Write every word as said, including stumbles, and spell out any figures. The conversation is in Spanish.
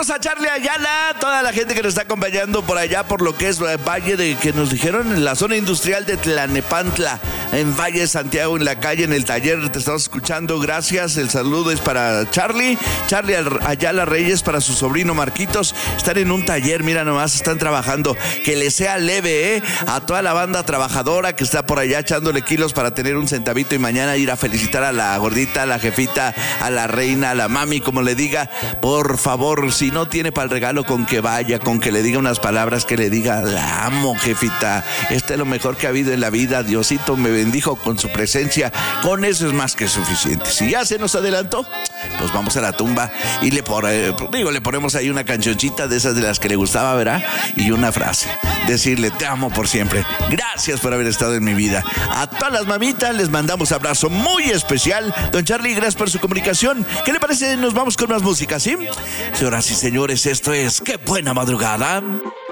Saludos a Charlie Ayala, toda la gente que nos está acompañando por allá, por lo que es Valle de, que nos dijeron, en la zona industrial de Tlanepantla, en Valle de Santiago, en la calle, en el taller, te estamos escuchando, gracias. El saludo es para Charlie, Charlie Ayala Reyes, para su sobrino Marquitos. Están en un taller, mira nomás, están trabajando. Que les sea leve, ¿eh? A toda la banda trabajadora que está por allá echándole kilos para tener un centavito y mañana ir a felicitar a la gordita, a la jefita, a la reina, a la mami, como le diga. Por favor, si no tiene para el regalo, con que vaya, con que le diga unas palabras, que le diga: la amo, jefita, este es lo mejor que ha habido en la vida, Diosito me bendijo con su presencia. Con eso es más que suficiente. Si ya se nos adelantó, pues vamos a la tumba y le, por, eh, digo, le ponemos ahí una cancioncita de esas de las que le gustaba, ¿verdad? Y una frase, decirle: te amo por siempre, gracias por haber estado en mi vida. A todas las mamitas les mandamos abrazo muy especial. Don Charlie, gracias por su comunicación. ¿Qué le parece? Nos vamos con más música, ¿sí? Señoras y señores, esto es Qué Buena Madrugada.